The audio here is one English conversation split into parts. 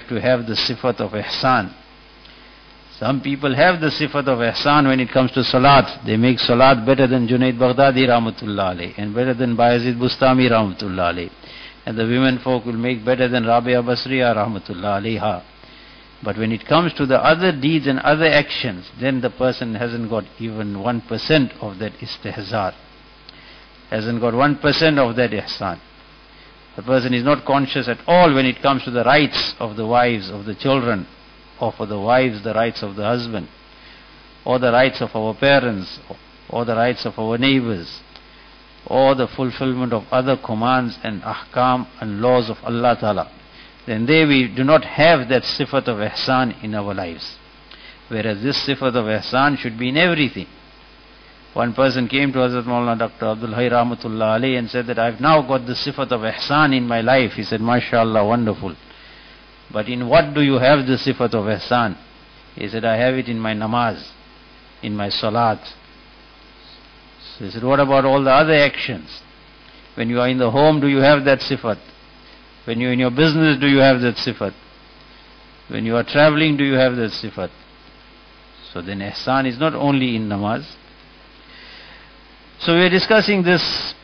to have the sifat of ihsan. Some people have the sifat of ihsan when it comes to salat. They make salat better than Junaid Baghdadi rahmatullah alayh, and better than Bayazid Bustami rahmatullah alayh. And the women folk will make better than Rabia Basriya rahmatullah alayha. But when it comes to the other deeds and other actions, then the person hasn't got even 1% of that istihzar. Hasn't got 1% of that ihsan. The person is not conscious at all when it comes to the rights of the wives, of the children, or for the wives, the rights of the husband, or the rights of our parents, or the rights of our neighbors, or the fulfillment of other commands and ahkam and laws of Allah Ta'ala. Then there we do not have that sifat of ihsan in our lives. Whereas this sifat of ihsan should be in everything. One person came to Hazrat Maulana Dr. Abdul Hayy Rahmatullah alayhi and said that I've now got the sifat of ihsan in my life. He said, MashaAllah, wonderful. But in what do you have the sifat of ihsan? He said, I have it in my namaz, in my salat. So he said, what about all the other actions? When you are in the home, do you have that sifat? When you are in your business, do you have that sifat? When you are traveling, do you have that sifat? So then ihsan is not only in namaz. So we are discussing this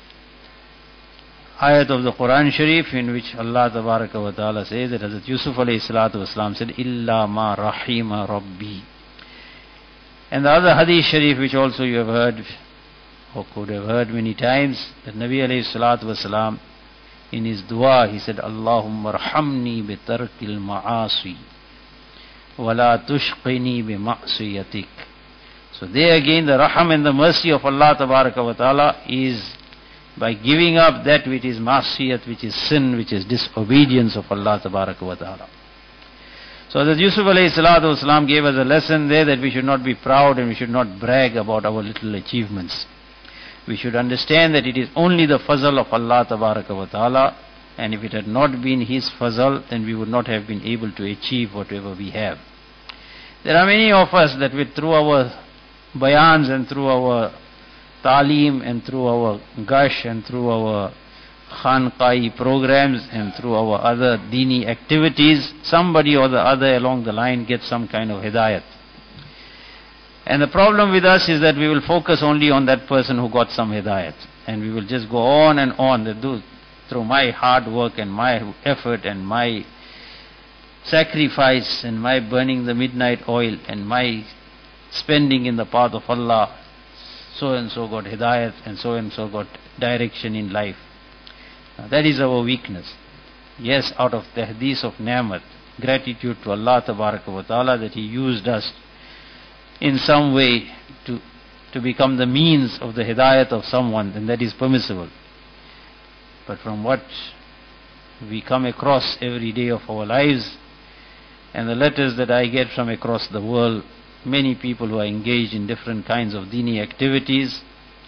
ayat of the Quran Sharif in which Allah Tabaraka wa Ta'ala says that Hazrat Yusuf alayhi salatu wasalam said, Illa ma rahima rabbi. And the other hadith Sharif which also you have heard or could have heard many times, that Nabi alayhi salatu wasalam in his dua he said, Allahumma arhamni bi tarkil ma'asi wa la tushqini bi ma'siyatik. So there again the raham and the mercy of Allah Tabaraka wa Ta'ala is by giving up that which is ma'siyat, which is sin, which is disobedience of Allah Tabaraka wa Ta'ala. So that Yusuf alayhi salatu wasalam gave us a lesson there that we should not be proud and we should not brag about our little achievements. We should understand that it is only the fazl of Allah Tabaraka wa Ta'ala, and if it had not been His fazl, then we would not have been able to achieve whatever we have. There are many of us that through our bayans and through our Taaleem and through our Gush and through our Khanqai programs and through our other Dini activities, somebody or the other along the line gets some kind of hidayat. And the problem with us is that we will focus only on that person who got some hidayat. And we will just go on and on, that through my hard work and my effort and my sacrifice and my burning the midnight oil and my spending in the path of Allah, so and so got hidayat and so got direction in life. Now that is our weakness. Yes, out of the hadith of ni'mat, gratitude to Allah Tabaraka wa Ta'ala that He used us in some way to become the means of the hidayat of someone, then that is permissible. But from what we come across every day of our lives and the letters that I get from across the world, many people who are engaged in different kinds of dini activities,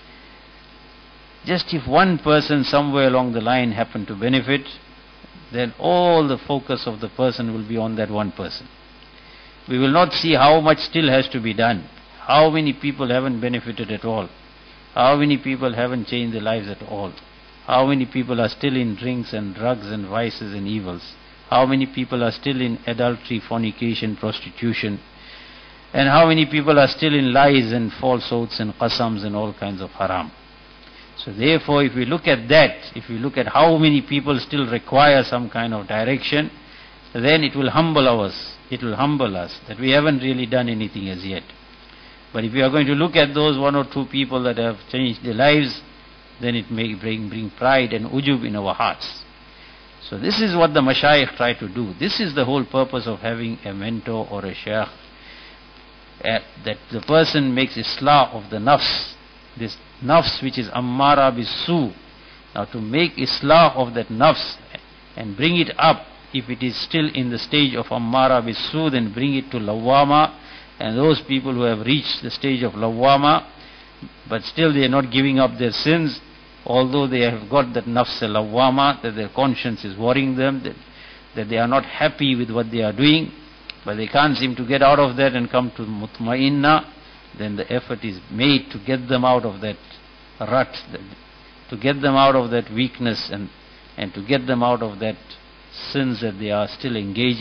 just if one person somewhere along the line happened to benefit, then all the focus of the person will be on that one person. We will not see how much still has to be done, how many people haven't benefited at all, how many people haven't changed their lives at all, how many people are still in drinks and drugs and vices and evils, how many people are still in adultery, fornication, prostitution, and how many people are still in lies and false oaths and qasams and all kinds of haram. So therefore, if we look at that, if we look at how many people still require some kind of direction, then it will humble us. It will humble us that we haven't really done anything as yet. But if we are going to look at those one or two people that have changed their lives, then it may bring pride and ujub in our hearts. So this is what the mashayikh try to do. This is the whole purpose of having a mentor or a shaykh. That the person makes islah of the nafs, this nafs which is ammara bisu. Now to make islah of that nafs and bring it up, if it is still in the stage of ammara bisu, then bring it to lawwama. And those people who have reached the stage of lawwama, but still they are not giving up their sins, although they have got that nafs lawwama, that their conscience is worrying them, that they are not happy with what they are doing, but they can't seem to get out of that and come to mutma'inna, then the effort is made to get them out of that rut, to get them out of that weakness and to get them out of that sins that they are still engaging